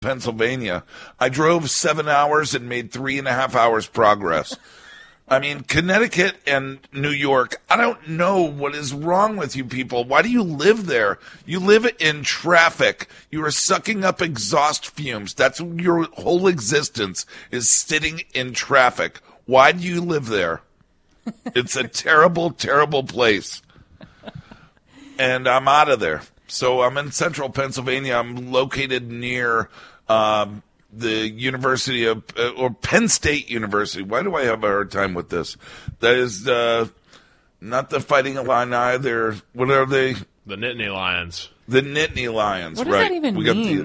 Pennsylvania. I drove 7 hours and made 3.5 hours progress. I mean, Connecticut and New York, I don't know what is wrong with you people. Why do you live there? You live in traffic. You are sucking up exhaust fumes. That's your whole existence, is sitting in traffic. Why do you live there? It's a terrible, terrible place. And I'm out of there. So I'm in central Pennsylvania. I'm located near the University of, or Penn State University. Why do I have a hard time with this? That is not the Fighting Illini. They're, what are they? The Nittany Lions. The Nittany Lions, what does right. that even mean?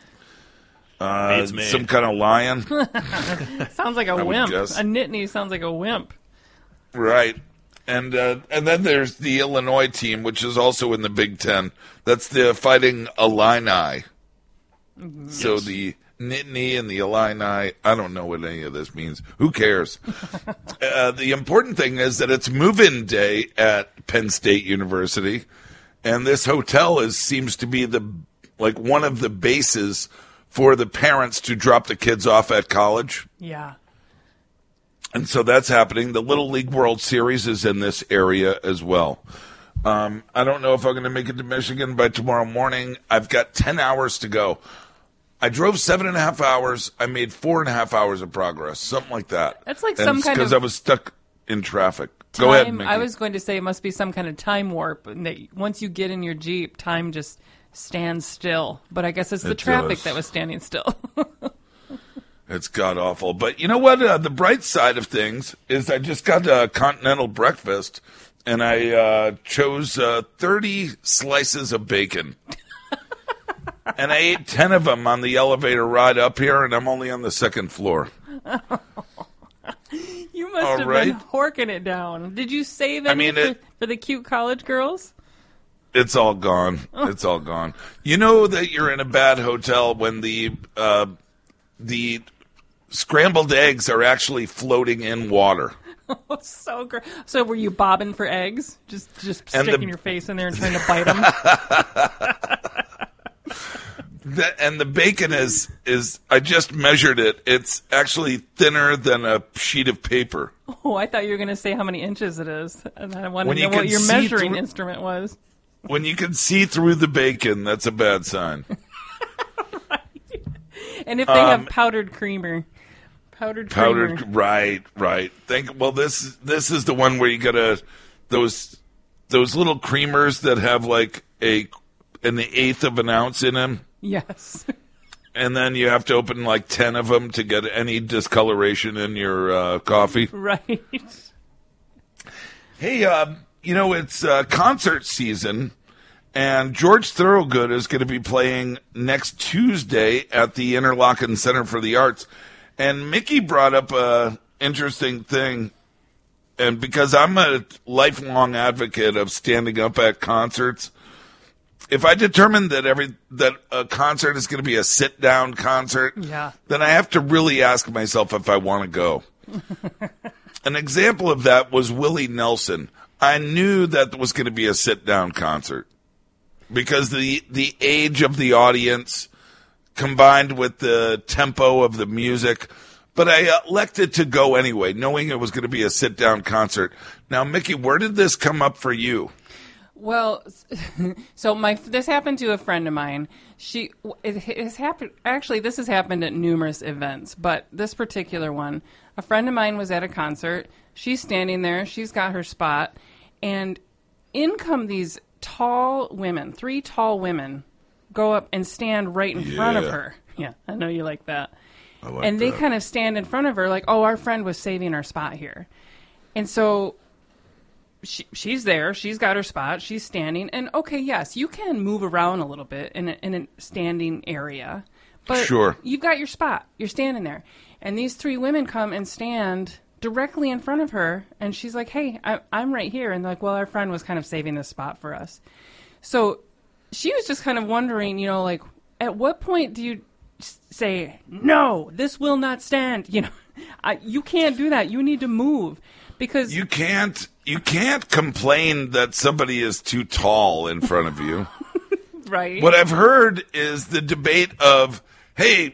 Some kind of lion. Sounds like a wimp. A Nittany sounds like a wimp. Right. And then there's the Illinois team, which is also in the Big Ten. That's the Fighting Illini. Mm-hmm. So yes. The Nittany and the Illini, I don't know what any of this means. Who cares? The important thing is that it's move-in day at Penn State University, and this hotel seems to be one of the bases for the parents to drop the kids off at college. Yeah. And so that's happening. The Little League World Series is in this area as well. I don't know if I'm going to make it to Michigan by tomorrow morning. I've got 10 hours to go. I drove 7.5 hours. I made 4.5 hours of progress, something like that. That's like some kind of... because I was stuck in traffic. Time, go ahead, Mickey. I was going to say it must be some kind of time warp. And that once you get in your Jeep, time just stands still. But I guess it's the traffic that was standing still. It's god-awful. But you know what? The bright side of things is I just got a continental breakfast, and I chose 30 slices of bacon. And I ate 10 of them on the elevator ride up here, and I'm only on the second floor. You must have been horking it down. Did you save any for the cute college girls? It's all gone. It's all gone. You know that you're in a bad hotel when the scrambled eggs are actually floating in water. Oh, so great. So were you bobbing for eggs? Just sticking your face in there and trying to bite them? And the bacon is I just measured it. It's actually thinner than a sheet of paper. Oh, I thought you were going to say how many inches it is. And I wanted to know what your measuring instrument was. When you can see through the bacon, that's a bad sign. Right. And if they have powdered creamer. Powdered creamer. Right. This is the one where you got those little creamers that have like an eighth of an ounce in them. Yes. And then you have to open like 10 of them to get any discoloration in your coffee. Right. Hey, it's concert season, and George Thorogood is going to be playing next Tuesday at the Interlochen Center for the Arts. And Mickey brought up an interesting thing, and because I'm a lifelong advocate of standing up at concerts, if I determine that a concert is going to be a sit-down concert, then I have to really ask myself if I want to go. An example of that was Willie Nelson. I knew that was going to be a sit-down concert because the age of the audience combined with the tempo of the music. But I elected to go anyway, knowing it was going to be a sit-down concert. Now, Mickey, where did this come up for you? Well, so this happened to a friend of mine. This has happened at numerous events, but this particular one, a friend of mine was at a concert. She's standing there. She's got her spot, and in come these tall women. 3 tall women go up and stand right in front of her. Yeah, I know you like that. And they kind of stand in front of her like, oh, our friend was saving our spot here. And so she's there. She's got her spot. She's standing. And, okay, yes, you can move around a little bit in a standing area. But sure. You've got your spot. You're standing there. And these 3 women come and stand directly in front of her. And she's like, hey, I'm right here. And they're like, well, our friend was kind of saving this spot for us. So she was just kind of wondering, like, at what point do you say, no, this will not stand? You can't do that. You need to move. Because you can't complain that somebody is too tall in front of you. Right. What I've heard is the debate of, hey,